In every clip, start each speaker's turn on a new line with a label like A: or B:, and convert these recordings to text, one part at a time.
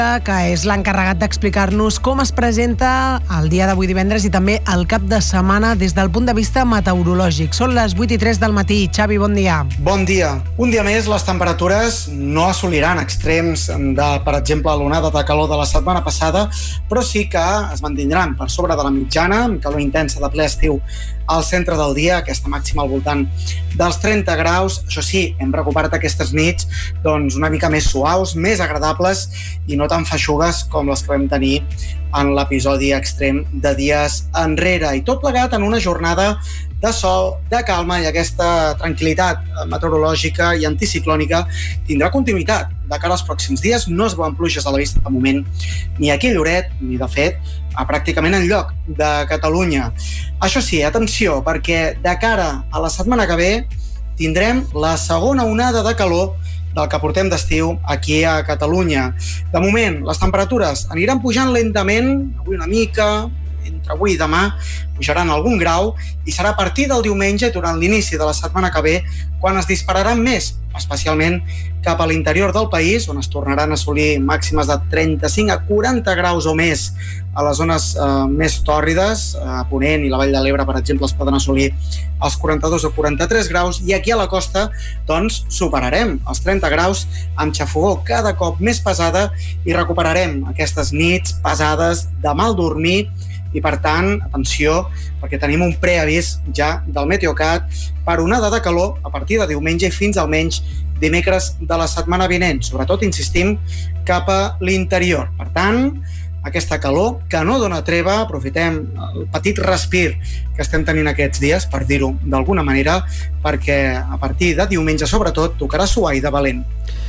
A: que és l'encarregat d'explicar-nos com es presenta el dia d'avui divendres i també el cap de setmana des del punt de vista meteorològic. Són les 8:03 del matí. Xavi, bon dia.
B: Bon dia. Un dia més, les temperatures no assoliran extrems de, per exemple, l'onada de calor de la setmana passada, però sí que es mantindran per sobre de la mitjana, amb calor intensa de ple estiu al centre del dia, aquesta màxima al voltant dels 30 graus. Això sí, hem recuperat aquestes nits doncs, una mica més suaus, més agradables i no tan feixugues com les que vam tenir en l'episodi extrem de dies enrere. I tot plegat en una jornada de sol, de calma, i aquesta tranquil·litat meteorològica i anticiclònica tindrà continuïtat. De cara als pròxims dies no es veuen pluges a la vista de moment, ni aquí a Lloret, ni de fet a pràcticament enlloc de Catalunya. Això sí, atenció, perquè de cara a la setmana que ve tindrem la segona onada de calor del que portem d'estiu aquí a Catalunya. De moment, les temperatures aniran pujant lentament, avui una mica, entre avui i demà pujaran algun grau, i serà a partir del diumenge i durant l'inici de la setmana que ve quan es dispararan més, especialment cap a l'interior del país, on es tornaran a assolir màximes de 35 a 40 graus o més a les zones més tòrrides, a Ponent i la Vall de l'Ebre, per exemple, es poden assolir els 42 o 43 graus, i aquí a la costa doncs superarem els 30 graus amb xafogor cada cop més pesada i recuperarem aquestes nits pesades de mal dormir. I per tant, atenció, perquè tenim un preavís ja del Meteocat per onada de calor a partir de diumenge i fins almenys dimecres de la setmana vinent, sobretot, insistim, cap a l'interior. Per tant, aquesta calor que no dona treva, aprofitem el petit respir que estem tenint aquests dies, per dir-ho d'alguna manera, perquè a partir de diumenge, sobretot, tocarà suar i de valent.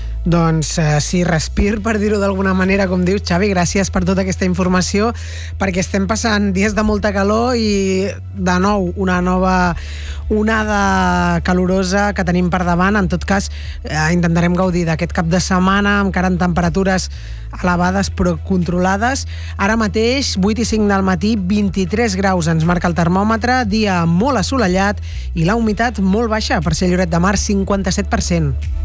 A: Doncs sí, respir, per dir-ho d'alguna manera, com dius, Xavi. Gràcies per tota aquesta informació, perquè estem passant dies de molta calor i, de nou, una nova onada calorosa que tenim per davant. En tot cas, intentarem gaudir d'aquest cap de setmana, encara en temperatures elevades però controlades. Ara mateix, 8:05 del matí, 23 graus ens marca el termòmetre, dia molt assolellat i la humitat molt baixa, per ser Lloret de Mar, 57%.